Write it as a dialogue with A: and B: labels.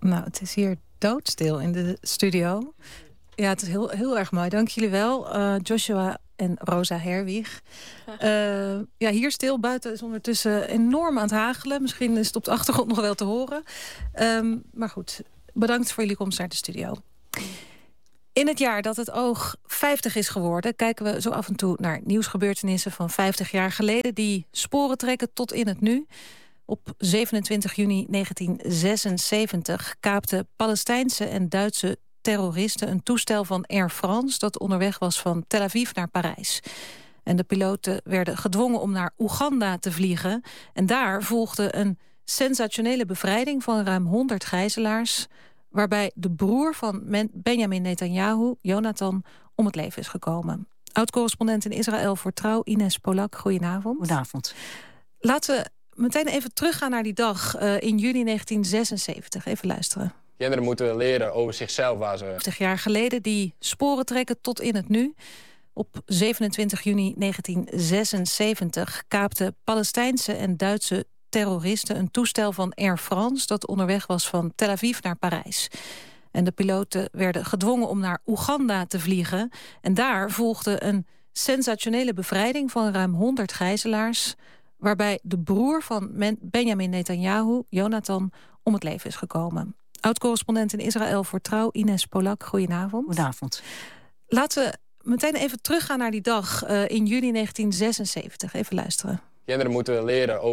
A: Nou, het is hier doodstil in de studio. Ja, het is heel erg mooi. Dank jullie wel, Joshua en Rosa Herwig. Ja, hier stil. Buiten is ondertussen enorm aan het hagelen. Misschien is het op de achtergrond nog wel te horen. Maar goed, bedankt voor jullie komst naar de studio. In het jaar dat het oog 50 is geworden, kijken we zo af en toe naar nieuwsgebeurtenissen van 50 jaar geleden die sporen trekken tot in het nu. Op 27 juni 1976 kaapten Palestijnse en Duitse terroristen een toestel van Air France dat onderweg was van Tel Aviv naar Parijs. En de piloten werden gedwongen om naar Oeganda te vliegen. En daar volgde een sensationele bevrijding van ruim 100 gijzelaars, waarbij de broer van Benjamin Netanyahu, Jonathan, om het leven is gekomen. Oud-correspondent in Israël voor Trouw, Ines Polak. Goedenavond.
B: Goedenavond.
A: Laten we meteen even teruggaan naar die dag in juni 1976. Even luisteren.
C: Kinderen moeten leren over zichzelf waar ze
A: 50 jaar geleden die sporen trekken tot in het nu. Op 27 juni 1976 kaapten Palestijnse en Duitse terroristen een toestel van Air France dat onderweg was van Tel Aviv naar Parijs. En de piloten werden gedwongen om naar Oeganda te vliegen. En daar volgde een sensationele bevrijding van ruim 100 gijzelaars, waarbij de broer van Benjamin Netanyahu, Jonathan, om het leven is gekomen. Oud-correspondent in Israël voor Trouw, Ines Polak. Goedenavond.
B: Goedenavond.
A: Laten we meteen even teruggaan naar die dag in juni 1976. Even luisteren.
C: Kinderen moeten leren over